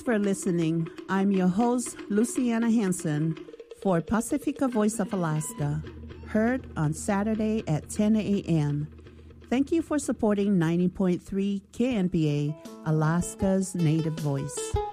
for listening. I'm your host, Luciana Hanson, for Pacifica Voice of Alaska, heard on Saturday at 10 a.m. Thank you for supporting 90.3 KNPA, Alaska's Native Voice.